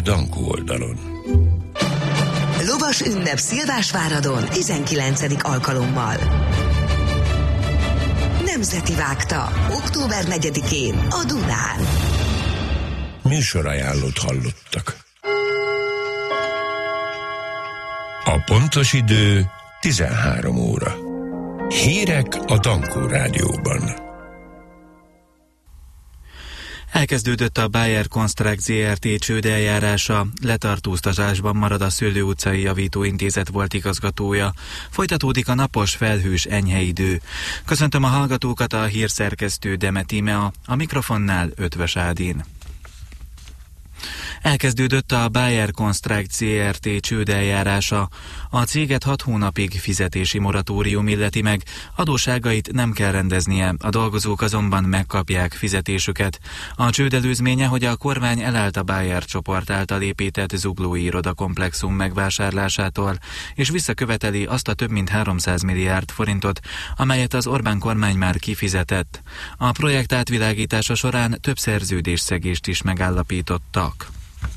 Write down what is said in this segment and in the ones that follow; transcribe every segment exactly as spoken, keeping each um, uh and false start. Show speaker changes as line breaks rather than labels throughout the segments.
Dankó oldalon.
Lovas ünnep Szilvásváradon tizenkilencedik alkalommal. Nemzeti Vágta, október negyedikén a Dunán.
Műsorajánlót hallottak. A pontos idő tizenhárom óra. Hírek a Dankó rádióban.
Elkezdődött a Bayer Construct zé er té csődeljárása, letartóztatásban marad a Szőlő utcai javítóintézet volt igazgatója. Folytatódik a napos, felhős, enyhe idő. Köszöntöm a hallgatókat, a hírszerkesztő Demet Tímea, a mikrofonnál Ötvös Ádin. Elkezdődött a Bayer Construct zé er té csődeljárása. A céget hat hónapig fizetési moratórium illeti meg, adósságait nem kell rendeznie, a dolgozók azonban megkapják fizetésüket. A csőd előzménye, hogy a kormány elállt a Bayer csoport által épített zuglói irodakomplexum megvásárlásától, és visszaköveteli azt a több mint háromszáz milliárd forintot, amelyet az Orbán kormány már kifizetett. A projekt átvilágítása során több szerződésszegést is megállapítottak.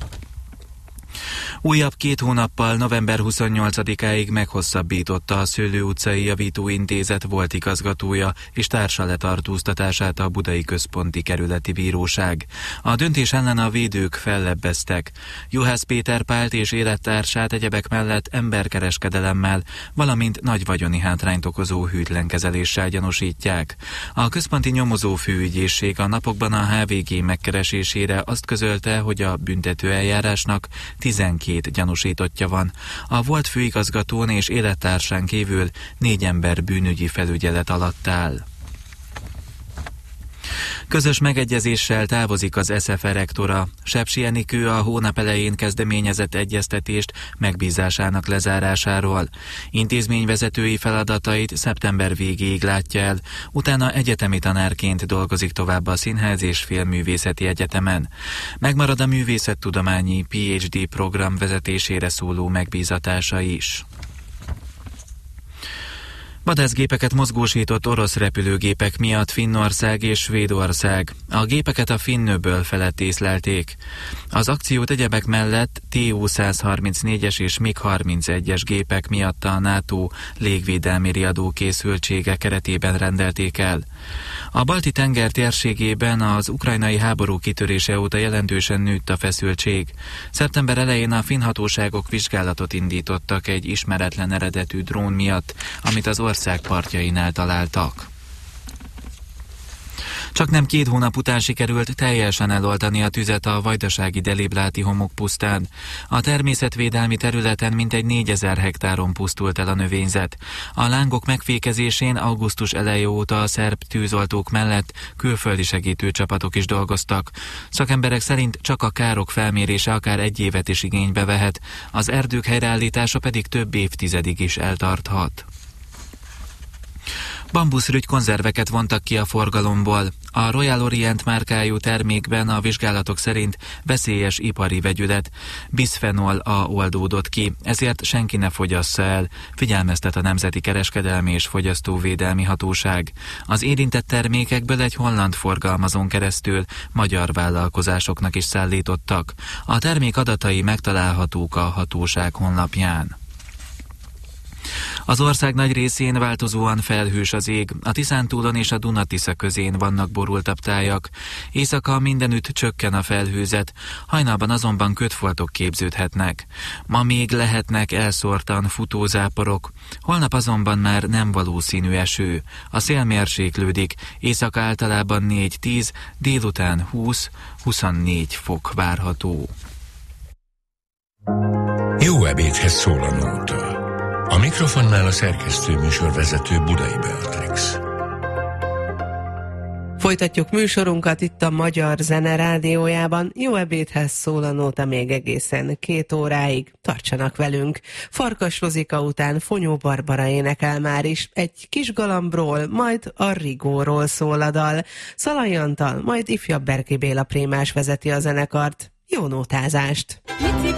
Újabb két hónappal november huszonnyolcadikáig meghosszabbította a Szőlő utcai javítóintézet volt igazgatója és társa letartóztatását a Budai Központi Kerületi Bíróság. A döntés ellen a védők fellebbeztek. Juhász Péter Pált és élettársát egyebek mellett emberkereskedelemmel, valamint nagy vagyoni hátrányt okozó hűtlenkezeléssel gyanúsítják. A központi nyomozó főügyészség a napokban a há vé gé megkeresésére azt közölte, hogy a büntetőeljárásnak tizenkét gyanúsítottja van. A volt főigazgatón és élettársán kívül négy ember bűnügyi felügyelet alatt áll. Közös megegyezéssel távozik az es ef e rektora. Sepsi Enikő a hónap elején kezdeményezett egyeztetést megbízásának lezárásáról. Intézményvezetői feladatait szeptember végéig látja el, utána egyetemi tanárként dolgozik tovább a Színház és Filmművészeti Egyetemen. Megmarad a művészettudományi pé há dé program vezetésére szóló megbízatása is. Vadászgépeket mozgósított orosz repülőgépek miatt Finnország és Svédország. A gépeket a Finnöböl felett észlelték. Az akciót egyebek mellett té u száz harmincnégyes és mig harmincegyes gépek miatt a NATO légvédelmi riadó készültsége keretében rendelték el. A Balti-tenger térségében az ukrajnai háború kitörése óta jelentősen nőtt a feszültség. Szeptember elején a finn hatóságok vizsgálatot indítottak egy ismeretlen eredetű drón miatt, amit az ország partjainál találtak. Csak nem két hónap után sikerült teljesen eloltani a tüzet a vajdasági Delibláti homokpusztán. A természetvédelmi területen mintegy négyezer hektáron pusztult el a növényzet. A lángok megfékezésén augusztus eleje óta a szerb tűzoltók mellett külföldi segítőcsapatok is dolgoztak. Szakemberek szerint csak a károk felmérése akár egy évet is igénybe vehet, az erdők helyreállítása pedig több évtizedig is eltarthat. Bambuszrügy konzerveket vontak ki a forgalomból. A Royal Orient márkájú termékben a vizsgálatok szerint veszélyes ipari vegyület, bisphenol A oldódott ki, ezért senki ne fogyassza el, figyelmeztet a Nemzeti Kereskedelmi és Fogyasztóvédelmi Hatóság. Az érintett termékekből egy holland forgalmazón keresztül magyar vállalkozásoknak is szállítottak. A termék adatai megtalálhatók a hatóság honlapján. Az ország nagy részén változóan felhős az ég, a Tiszántúlon és a Duna-Tisza közén vannak borultabb tájak. Éjszaka mindenütt csökken a felhőzet, hajnalban azonban kötfoltok képződhetnek. Ma még lehetnek elszórtan futózáporok, holnap azonban már nem valószínű eső. A szél mérséklődik, éjszaka általában négy-tíz, délután húsz-huszonnégy fok várható.
Jó ebédhez szól a nóta. A mikrofonnál a szerkesztő műsorvezető Budai Beatrix.
Folytatjuk műsorunkat itt a Magyar Zene Rádiójában. Jó ebédhez szól a nóta még egészen két óráig. Tartsanak velünk. Farkas Rozika után Fonyó Barbara énekel már is. Egy kis galambról, majd a Rigóról szól a dal. Szalai Antal, majd ifjabb Berki Béla Prémás vezeti a zenekart. Jó nótázást!